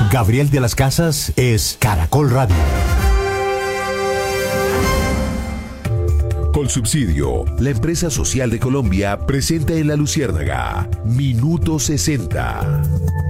Gabriel de las Casas es Caracol Radio. Colsubsidio, la empresa social de Colombia, presenta en La Luciérnaga Minuto 60.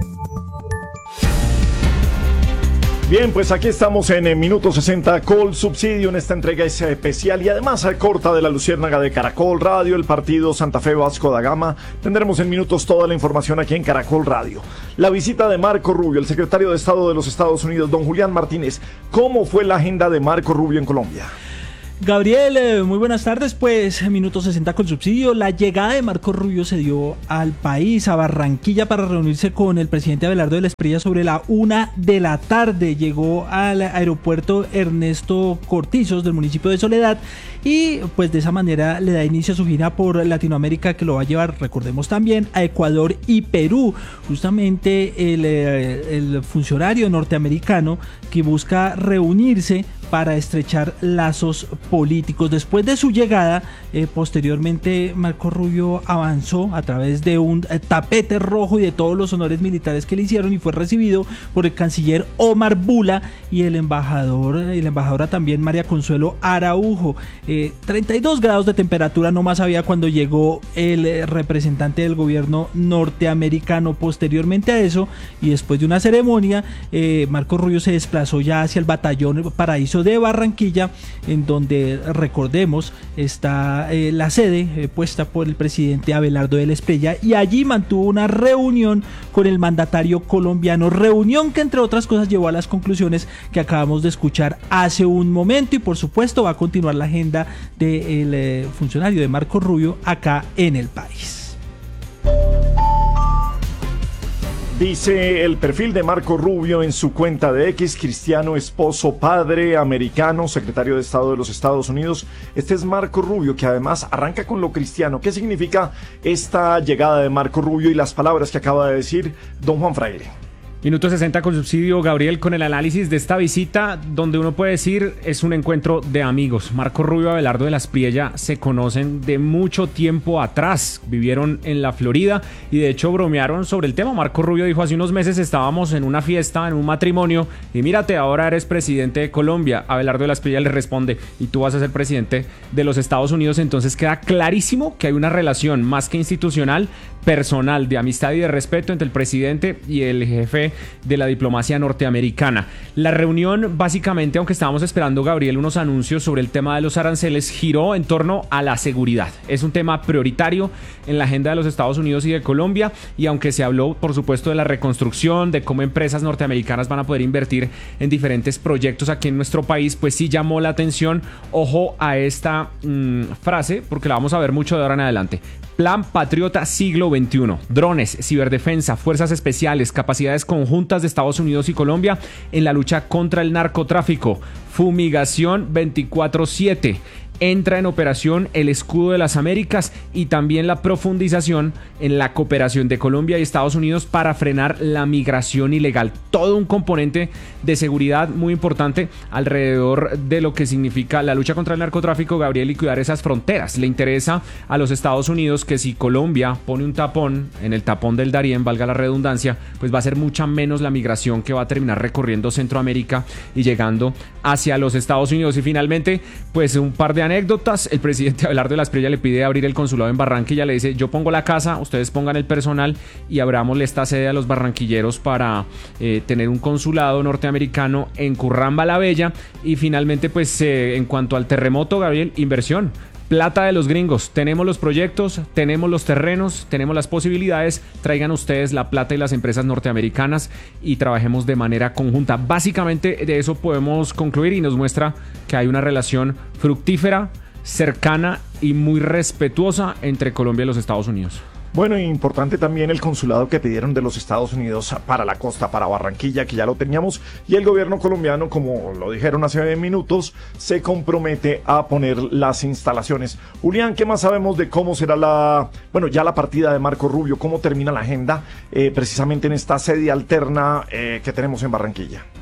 Bien, pues aquí estamos en Minuto 60 Colsubsidio, en esta entrega especial y además corta de La Luciérnaga de Caracol Radio, el partido Santa Fe Vasco da Gama. Tendremos en minutos toda la información aquí en Caracol Radio. La visita de Marco Rubio, el secretario de Estado de los Estados Unidos, don Julián Martínez. ¿Cómo fue la agenda de Marco Rubio en Colombia? Gabriel, muy buenas tardes. Pues Minuto 60 Colsubsidio. La llegada de Marco Rubio se dio al país, a Barranquilla, para reunirse con el presidente Abelardo de la Espriella sobre la 1 de la tarde. Llegó al aeropuerto Ernesto Cortizos del municipio de Soledad y pues de esa manera le da inicio a su gira por Latinoamérica, que lo va a llevar, recordemos también, a Ecuador y Perú. Justamente el funcionario norteamericano que busca reunirse para estrechar lazos políticos. Después de su llegada, posteriormente Marco Rubio avanzó a través de un tapete rojo y de todos los honores militares que le hicieron, y fue recibido por el canciller Omar Bula y la embajadora también María Consuelo Araujo. 32 grados de temperatura nomás había cuando llegó el representante del gobierno norteamericano. Posteriormente a eso, y después de una ceremonia, Marco Rubio se desplazó ya hacia el batallón Paraíso de Barranquilla, en donde, recordemos, está la sede puesta por el presidente Abelardo de la Espriella, y allí mantuvo una reunión con el mandatario colombiano, reunión que entre otras cosas llevó a las conclusiones que acabamos de escuchar hace un momento, y por supuesto va a continuar la agenda del funcionario de Marco Rubio acá en el país. Dice el perfil de Marco Rubio en su cuenta de X: cristiano, esposo, padre, americano, secretario de Estado de los Estados Unidos. Este es Marco Rubio, que además arranca con lo cristiano. ¿Qué significa esta llegada de Marco Rubio y las palabras que acaba de decir don Juan Fraile? Minuto 60 Colsubsidio, Gabriel, con el análisis de esta visita, donde uno puede decir es un encuentro de amigos. Marco Rubio y Abelardo de la Espriella se conocen de mucho tiempo atrás, vivieron en la Florida y de hecho bromearon sobre el tema. Marco Rubio dijo: hace unos meses estábamos en una fiesta, en un matrimonio, y mírate, ahora eres presidente de Colombia. Abelardo de la Espriella le responde: y tú vas a ser presidente de los Estados Unidos. Entonces queda clarísimo que hay una relación más que institucional, personal, de amistad y de respeto entre el presidente y el jefe de la diplomacia norteamericana. La reunión, básicamente, aunque estábamos esperando, Gabriel, unos anuncios sobre el tema de los aranceles, giró en torno a la seguridad. Es un tema prioritario en la agenda de los Estados Unidos y de Colombia, y aunque se habló, por supuesto, de la reconstrucción, de cómo empresas norteamericanas van a poder invertir en diferentes proyectos aquí en nuestro país, pues sí llamó la atención. Ojo a esta frase, porque la vamos a ver mucho de ahora en adelante. Plan Patriota Siglo XXI. Drones, ciberdefensa, fuerzas especiales, capacidades conjuntas de Estados Unidos y Colombia en la lucha contra el narcotráfico. Fumigación 24/7. Entra en operación el Escudo de las Américas y también la profundización en la cooperación de Colombia y Estados Unidos para frenar la migración ilegal. Todo un componente de seguridad muy importante alrededor de lo que significa la lucha contra el narcotráfico, Gabriel, y cuidar esas fronteras. Le interesa a los Estados Unidos que si Colombia pone un tapón en el tapón del Darién, valga la redundancia, pues va a ser mucha menos la migración que va a terminar recorriendo Centroamérica y llegando hacia los Estados Unidos. Y finalmente, pues un par de anécdotas. El presidente Abelardo de la Espriella le pide abrir el consulado en Barranquilla, le dice: yo pongo la casa, ustedes pongan el personal y abrámosle esta sede a los barranquilleros para tener un consulado norteamericano en Curramba la Bella. Y finalmente, pues en cuanto al terremoto, Gabriel, inversión. Plata de los gringos, tenemos los proyectos, tenemos los terrenos, tenemos las posibilidades, traigan ustedes la plata y las empresas norteamericanas y trabajemos de manera conjunta. Básicamente de eso podemos concluir, y nos muestra que hay una relación fructífera, cercana y muy respetuosa entre Colombia y los Estados Unidos. Bueno, importante también el consulado que pidieron de los Estados Unidos para la costa, para Barranquilla, que ya lo teníamos, y el gobierno colombiano, como lo dijeron hace minutos, se compromete a poner las instalaciones. Julián, ¿qué más sabemos de cómo será la partida de Marco Rubio? ¿Cómo termina la agenda precisamente en esta sede alterna que tenemos en Barranquilla?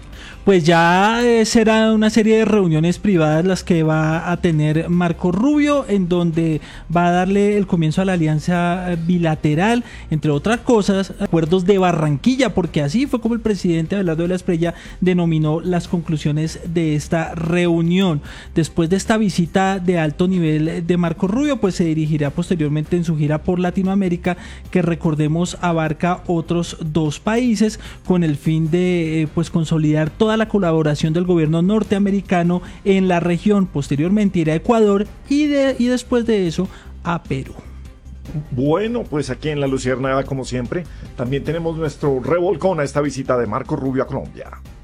Pues ya será una serie de reuniones privadas las que va a tener Marco Rubio, en donde va a darle el comienzo a la alianza bilateral, entre otras cosas, acuerdos de Barranquilla, porque así fue como el presidente Abelardo de la Espriella denominó las conclusiones de esta reunión. Después de esta visita de alto nivel de Marco Rubio, pues se dirigirá posteriormente en su gira por Latinoamérica, que recordemos abarca otros 2 países, con el fin de pues consolidar toda la colaboración del gobierno norteamericano en la región. Posteriormente irá a Ecuador y después de eso a Perú. Bueno, pues aquí en La Luciérnaga, como siempre, también tenemos nuestro revolcón a esta visita de Marco Rubio a Colombia.